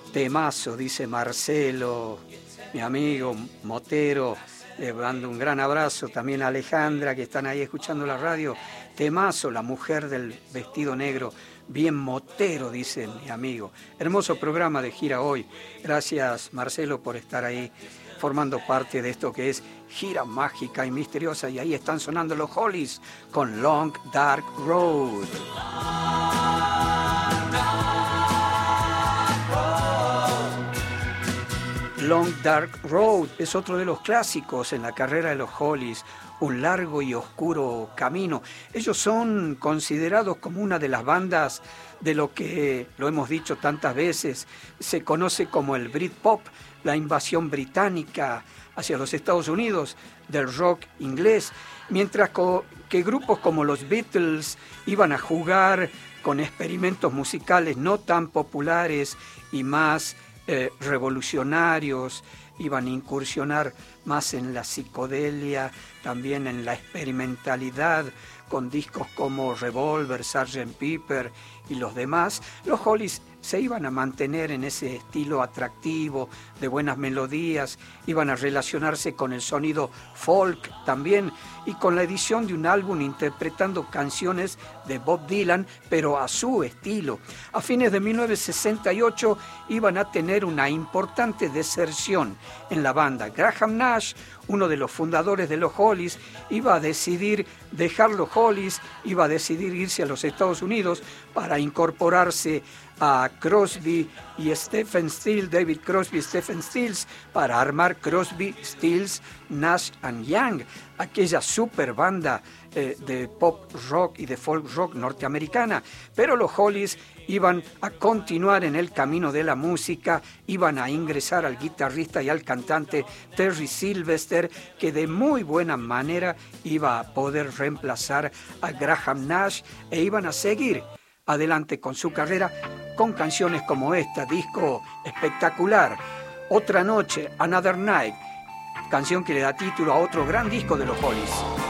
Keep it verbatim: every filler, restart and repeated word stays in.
Temazo, dice Marcelo, mi amigo motero. Le mando un gran abrazo también a Alejandra, que están ahí escuchando la radio. Temazo, la mujer del vestido negro, bien motero, dice mi amigo. Hermoso programa de gira hoy. Gracias, Marcelo, por estar ahí formando parte de esto que es gira mágica y misteriosa. Y ahí están sonando los Hollies con Long Dark Road. Long Dark Road es otro de los clásicos en la carrera de los Hollies, un largo y oscuro camino. Ellos son considerados como una de las bandas de lo que, lo hemos dicho tantas veces, se conoce como el Britpop, la invasión británica hacia los Estados Unidos del rock inglés, mientras que grupos como los Beatles iban a jugar con experimentos musicales no tan populares y más Eh, revolucionarios, iban a incursionar más en la psicodelia, también en la experimentalidad, con discos como Revolver, sergeant Pepper y los demás. Los Hollies se iban a mantener en ese estilo atractivo, de buenas melodías, iban a relacionarse con el sonido folk también, y con la edición de un álbum interpretando canciones de Bob Dylan, pero a su estilo. A fines de mil novecientos sesenta y ocho iban a tener una importante deserción en la banda. Graham Nash, uno de los fundadores de los Hollies, iba a decidir dejar los Hollies, iba a decidir irse a los Estados Unidos para incorporarse a Crosby y Stephen Stills, David Crosby y Stephen Stills, para armar Crosby, Stills, Nash and Young, aquella super banda eh, de pop rock y de folk rock norteamericana. Pero los Hollies iban a continuar en el camino de la música, iban a ingresar al guitarrista y al cantante Terry Sylvester, que de muy buena manera iba a poder reemplazar a Graham Nash, e iban a seguir adelante con su carrera con canciones como esta, disco espectacular, Otra Noche, Another Night, canción que le da título a otro gran disco de los Hollies.